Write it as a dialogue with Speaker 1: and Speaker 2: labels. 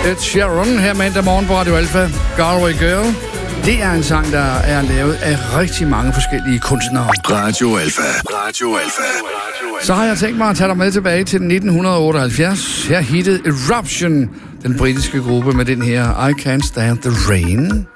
Speaker 1: Ed Sheeran her mandag morgen på Radio Alpha. Galway Girl. Det er en sang, der er lavet af rigtig mange forskellige kunstnere.
Speaker 2: Radio Alpha. Radio Alpha.
Speaker 1: Så har jeg tænkt mig at tage dig med tilbage til 1978. Her hittede Eruption, den britiske gruppe, med den her I Can't Stand the Rain.